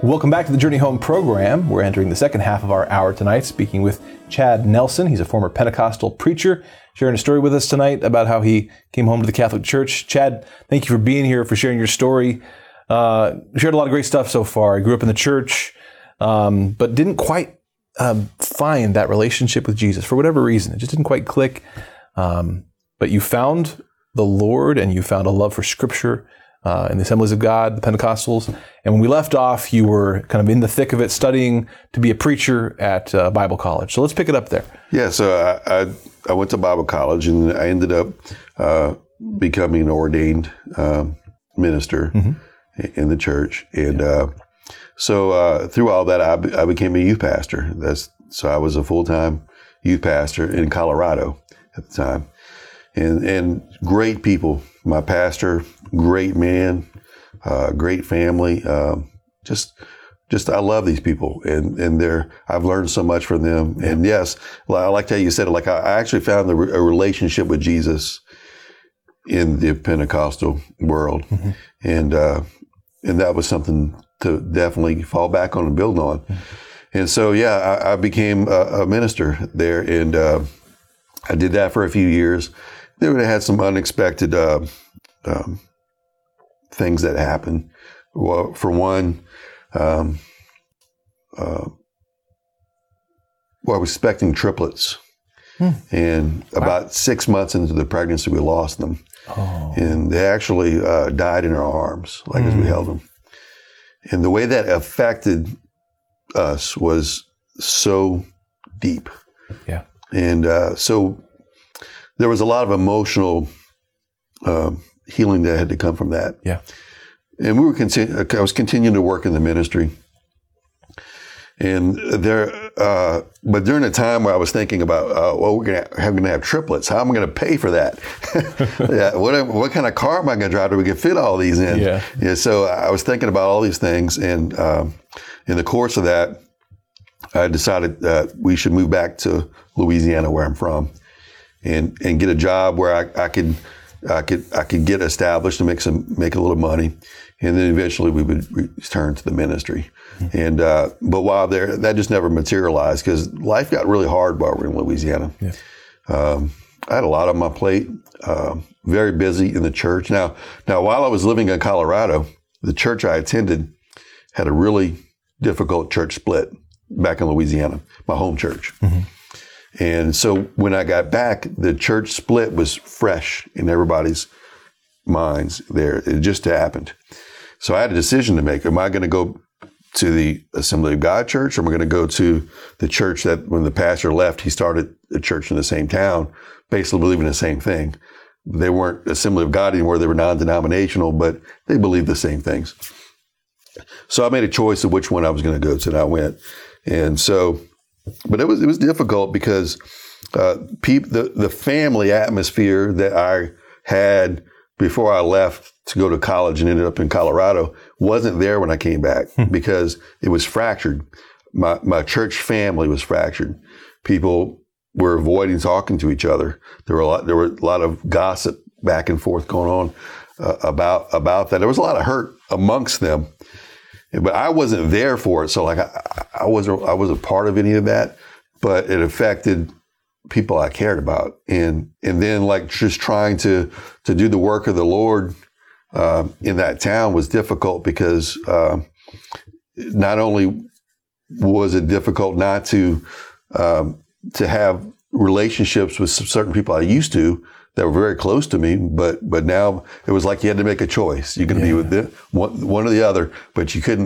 Welcome back to the Journey Home program. We're entering the second half of our hour tonight, speaking with Chad Nelson. He's a former Pentecostal preacher, sharing a story with us tonight about how he came home to the Catholic Church. Chad, thank you for being here, for sharing your story. You shared a lot of great stuff so far. You grew up in the church, but didn't quite find that relationship with Jesus for whatever reason. It just didn't quite click. But you found the Lord, and you found a love for Scripture in the Assemblies of God, the Pentecostals. And when we left off, you were kind of in the thick of it, studying to be a preacher at Bible college. So let's pick it up there. Yeah, so I went to Bible college, and I ended up becoming an ordained minister in the church. And so through all that, I became a youth pastor. So I was a full-time youth pastor in Colorado at the time. And great people. My pastor, great man, great family. Just I love these people, and I've learned so much from them. And yes, I like how you said it. Like I actually found a relationship with Jesus in the Pentecostal world, and that was something to definitely fall back on and build on. And so I became a minister there, and I did that for a few years. Then I had some unexpected things that happened. Well, for one, I was expecting triplets. And about 6 months into the pregnancy, we lost them. Oh. And they actually died in our arms, as we held them. And the way that affected us was so deep. Yeah. And so there was a lot of emotional healing that had to come from that. Yeah. And I was continuing to work in the ministry. And but during the time where I was thinking about, we're going to have triplets. How am I going to pay for that? Yeah, what kind of car am I going to drive that we can fit all these in? Yeah. So I was thinking about all these things. And in the course of that, I decided that we should move back to Louisiana, where I'm from, and get a job where I could get established and make a little money, and then eventually we would return to the ministry. And but while there, that just never materialized because life got really hard while we were in Louisiana. Yeah. I had a lot on my plate, very busy in the church. Now while I was living in Colorado, the church I attended had a really difficult church split back in Louisiana, my home church. And so when I got back, the church split was fresh in everybody's minds there. It just happened. So I had a decision to make. Am I going to go to the Assembly of God church, or am I going to go to the church that when the pastor left, he started a church in the same town, basically believing the same thing? They weren't Assembly of God anymore. They were non-denominational, but they believed the same things. So I made a choice of which one I was going to go to, and I went. And so, but it was difficult because the family atmosphere that I had before I left to go to college and ended up in Colorado wasn't there when I came back because it was fractured. My church family was fractured. People were avoiding talking to each other. There were a lot of gossip back and forth going on about that. There was a lot of hurt amongst them. But I wasn't there for it, so I wasn't part of any of that. But it affected people I cared about, and then just trying to do the work of the Lord in that town was difficult because not only was it difficult not to have relationships with certain people I used to that were very close to me, but now it was like you had to make a choice. You're going to be with one or the other, but you couldn't